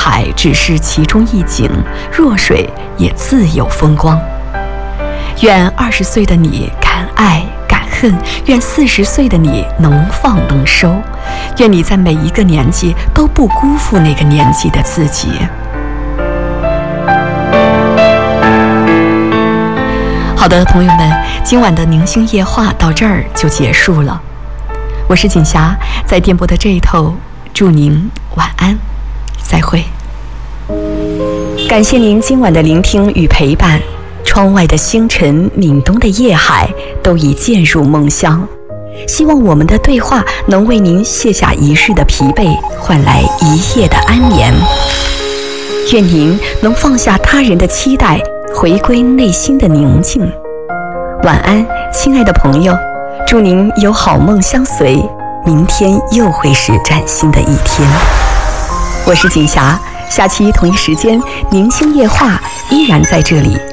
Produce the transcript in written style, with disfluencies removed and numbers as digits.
海只是其中一景，弱水也自有风光。愿20岁的你敢爱敢恨，愿40岁的你能放能收，愿你在每一个年纪都不辜负那个年纪的自己。好的，朋友们，今晚的宁星夜话到这儿就结束了。我是锦霞，在电波的这一头，祝您晚安，再会。感谢您今晚的聆听与陪伴。窗外的星辰，闽东的夜海，都已渐入梦乡。希望我们的对话能为您卸下一日的疲惫，换来一夜的安眠。愿您能放下他人的期待，回归内心的宁静。晚安，亲爱的朋友，祝您有好梦相随，明天又会是崭新的一天。我是锦霞，下期同一时间，宁星夜话依然在这里